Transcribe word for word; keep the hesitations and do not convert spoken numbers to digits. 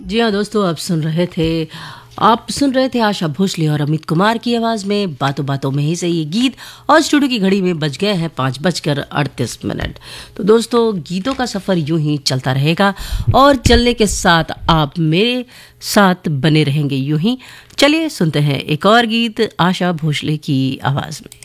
जी हाँ दोस्तों, आप सुन रहे थे आप सुन रहे थे आशा भोसले और अमित कुमार की आवाज़ में बातों बातों में ही से ये गीत। और स्टूडियो की घड़ी में बज गए हैं पाँच बजकर अड़तीस मिनट। तो दोस्तों, गीतों का सफ़र यूं ही चलता रहेगा और चलने के साथ आप मेरे साथ बने रहेंगे यूं ही। चलिए सुनते हैं एक और गीत आशा भोसले की आवाज़ में।